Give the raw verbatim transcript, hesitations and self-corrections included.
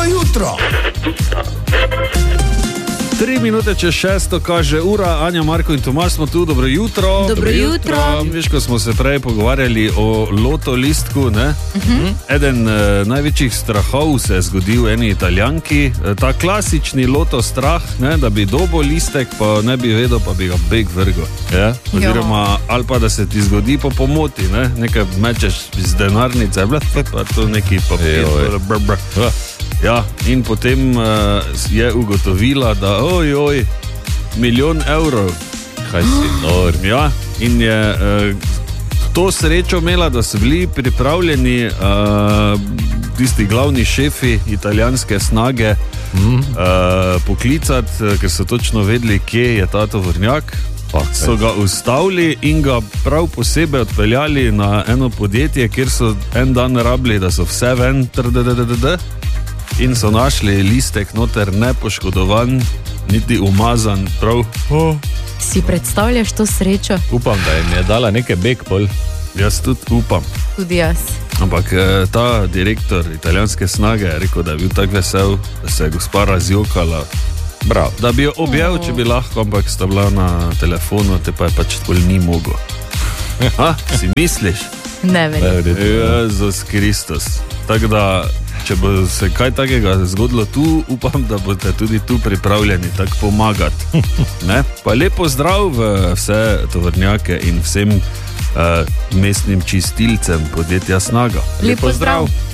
Dobro jutro. Tri minute čez šesto kaže ura, Anja, Marko in Tomaž smo tu, dobro jutro. Dobro, dobro jutro. jutro. Veš, ko smo se prej pogovarjali o loto listku, ne? Uh-huh. Eden uh, največjih strahov se je zgodil eni Italijanki, ta klasični loto strah, ne? Da bi dobil listek, pa ne bi vedel, pa bi ga beg vrgel. Ja? Oziroma, ali pa da se ti zgodi po pomoti, ne? Nekaj mečeš iz denarnice, pa to neki papir. Ja, in potem uh, je ugotovila, da oj, oj, milijon evrov. Kaj si nor? Ja, in je uh, to srečo imela, da so bili pripravljeni uh, tisti glavni šefi italijanske snage mm. uh, poklicati, ker so točno vedeli, kje je ta tovornjak. So ga ustavili in ga prav posebej odpeljali na eno podjetje, kjer so en dan rabili, da so vse ven, trdedededede. In so našli listek noter nepoškodovan, niti umazan, prav. Oh. Si predstavljaš to srečo? Upam, da jim je dala nekaj bek pol. Jaz tudi upam. Tudi jaz. Ampak ta direktor italijanske snage je rekel, da je bil tak vesel, da se je gospa razjokala. Bravo. Da bi jo objel, oh. če bi lahko, ampak sta bila na telefonu, te pa je pač tako ni mogo. Ha, si misliš? Ne verjetno. Jezus Kristus. Tako da, če bo se kaj takega zgodilo tu, upam, da boste tudi tu pripravljeni tako pomagati. Ne? Pa lepo zdrav v vse tovornjake in vsem uh, mestnim čistilcem podjetja Snaga. Lepo zdrav.